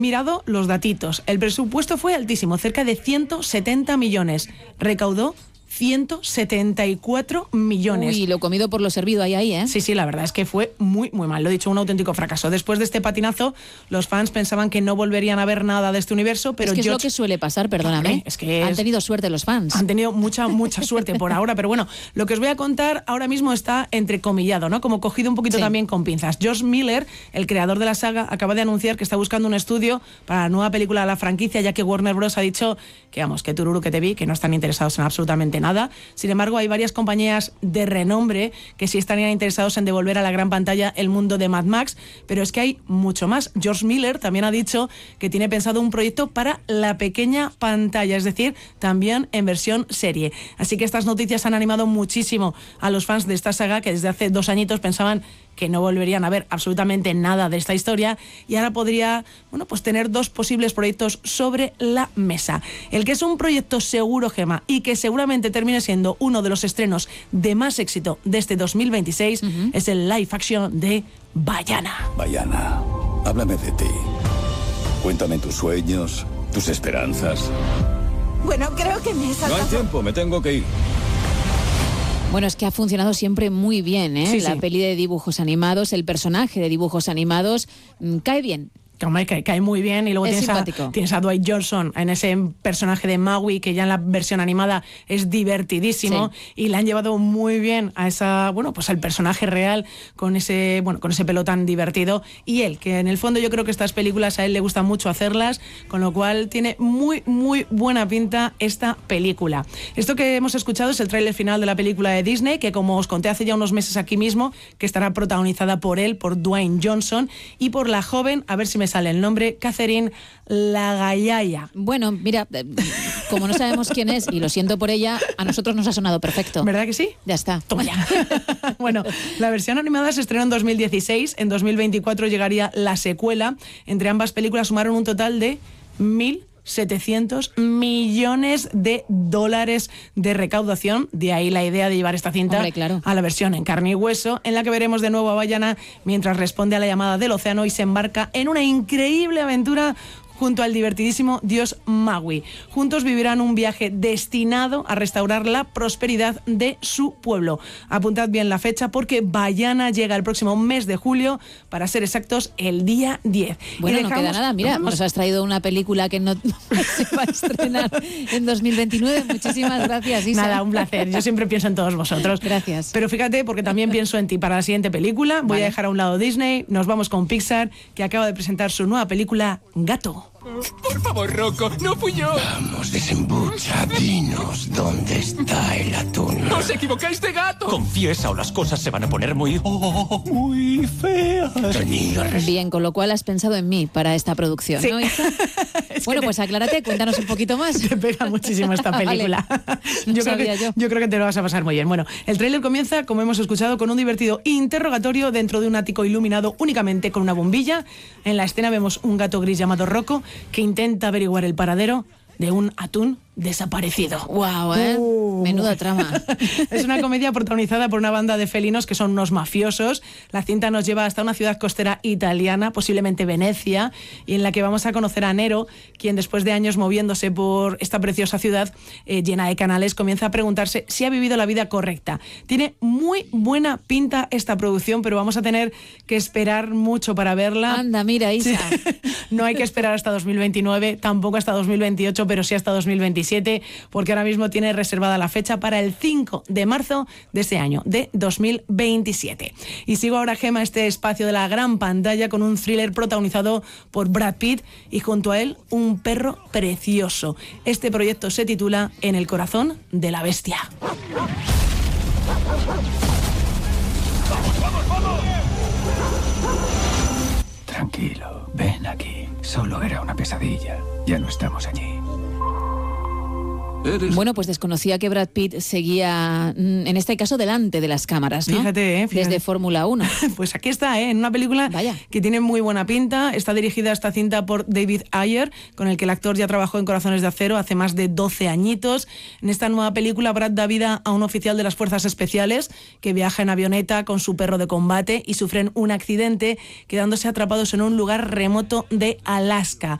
Mirado los datitos. El presupuesto fue altísimo, cerca de 170 millones. Recaudó 174 millones. Uy, lo comido por lo servido ahí, ¿eh? Sí, la verdad es que fue muy mal. Lo he dicho, un auténtico fracaso. Después de este patinazo, los fans pensaban que no volverían a ver nada de este universo, pero es lo que suele pasar, perdóname. Han tenido suerte los fans. Han tenido mucha suerte por ahora, pero bueno, lo que os voy a contar ahora mismo está entrecomillado, ¿no? Como cogido un poquito también con pinzas. Josh Miller, el creador de la saga, acaba de anunciar que está buscando un estudio para la nueva película de la franquicia, ya que Warner Bros. Ha dicho que tururú que te vi, que no están interesados en absolutamente nada. Sin embargo, hay varias compañías de renombre que sí estarían interesados en devolver a la gran pantalla el mundo de Mad Max, pero es que hay mucho más. George Miller también ha dicho que tiene pensado un proyecto para la pequeña pantalla, es decir, también en versión serie. Así que estas noticias han animado muchísimo a los fans de esta saga, que desde hace 2 añitos pensaban que no volverían a ver absolutamente nada de esta historia, y ahora podría, tener 2 posibles proyectos sobre la mesa. El que es un proyecto seguro, Gema, y que seguramente termine siendo uno de los estrenos de más éxito de este 2026, es el live action de Vaiana. Vaiana, háblame de ti. Cuéntame tus sueños, tus esperanzas. Bueno, creo que me he saltado. No hay tiempo, me tengo que ir. Bueno, es que ha funcionado siempre muy bien, ¿eh? Sí. La peli de dibujos animados, el personaje de dibujos animados, cae bien. Cae muy bien, y luego tienes a Dwight Johnson en ese personaje de Maui, que ya en la versión animada es divertidísimo, y le han llevado muy bien a al personaje real con ese pelo tan divertido, y él, que en el fondo yo creo que estas películas a él le gusta mucho hacerlas, con lo cual tiene muy buena pinta esta película. Esto que hemos escuchado es el tráiler final de la película de Disney, que como os conté hace ya unos meses aquí mismo, que estará protagonizada por Dwayne Johnson, y por la joven, a ver si me sale el nombre, Catherine Lagayaya. Bueno, mira, como no sabemos quién es, y lo siento por ella, a nosotros nos ha sonado perfecto. ¿Verdad que sí? Ya está. Toma ya. Bueno, la versión animada se estrenó en 2016, en 2024 llegaría la secuela. Entre ambas películas sumaron un total de 1.700 millones de dólares de recaudación. De ahí la idea de llevar esta cinta a la versión en carne y hueso, en la que veremos de nuevo a Vaiana mientras responde a la llamada del océano y se embarca en una increíble aventura junto al divertidísimo dios Maui. Juntos vivirán un viaje destinado a restaurar la prosperidad de su pueblo. Apuntad bien la fecha, porque Vaiana llega el próximo mes de julio, para ser exactos, el día 10. Bueno, no queda nada. Mira, nos has traído una película que no se va a estrenar en 2029. Muchísimas gracias, Isa. Nada, un placer. Yo siempre pienso en todos vosotros. Gracias. Pero fíjate, porque también pienso en ti para la siguiente película. Voy a dejar a un lado Disney. Nos vamos con Pixar, que acaba de presentar su nueva película, Gato. Por favor, Rocco, no fui yo. Vamos, desembucha, dinos dónde está el atún. ¡Os equivocáis de gato! Confiesa o las cosas se van a poner muy feas. Bien, con lo cual has pensado en mí para esta producción, ¿no, Isa? Bueno, pues aclárate, cuéntanos un poquito más. Te pega muchísimo esta película. Vale. Yo creo que te lo vas a pasar muy bien. Bueno, el tráiler comienza, como hemos escuchado, con un divertido interrogatorio dentro de un ático iluminado únicamente con una bombilla. En la escena vemos un gato gris llamado Rocco, que intenta averiguar el paradero de un atún desaparecido. ¡Guau! Menuda trama. Es una comedia protagonizada por una banda de felinos que son unos mafiosos. La cinta nos lleva hasta una ciudad costera italiana, posiblemente Venecia, y en la que vamos a conocer a Nero, quien después de años moviéndose por esta preciosa ciudad llena de canales, comienza a preguntarse si ha vivido la vida correcta. Tiene muy buena pinta esta producción, pero vamos a tener que esperar mucho para verla. Anda, mira, Isa. No hay que esperar hasta 2029, tampoco hasta 2028, pero sí hasta 2027, porque ahora mismo tiene reservada la fecha para el 5 de marzo de este año, de 2027. Y sigo ahora, Gema, este espacio de la gran pantalla con un thriller protagonizado por Brad Pitt y junto a él un perro precioso. Este proyecto se titula En el corazón de la bestia. ¡Vamos! Tranquilo, ven aquí. Solo era una pesadilla. Ya no estamos allí. Bueno, pues desconocía que Brad Pitt seguía, en este caso, delante de las cámaras, ¿no? Fíjate. Desde Fórmula 1. Pues aquí está, en una película que tiene muy buena pinta. Está dirigida esta cinta por David Ayer, con el que el actor ya trabajó en Corazones de Acero hace más de 12 añitos. En esta nueva película, Brad da vida a un oficial de las Fuerzas Especiales que viaja en avioneta con su perro de combate y sufren un accidente, quedándose atrapados en un lugar remoto de Alaska.